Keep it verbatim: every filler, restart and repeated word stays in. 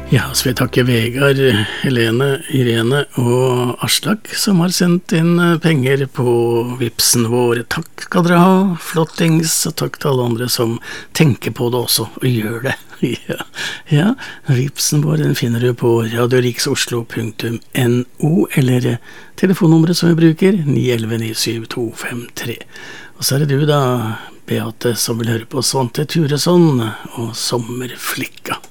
Ja, så vil jeg takke Vegard, Helene, Irene og Aslak som har sendt inn penger på vipsen vår. Takk skal dere ha, flottings, og takk til alle andre som tenker på det også, og gjør det. Ja, ja, vipsen vår den finner du på radioriksoslo punktum no, eller telefonnummeret som vi bruker, ni ett ett ni syv to fem tre. Og så er det du da, Beate, som vil høre på Svante Turesson og Sommerflikka.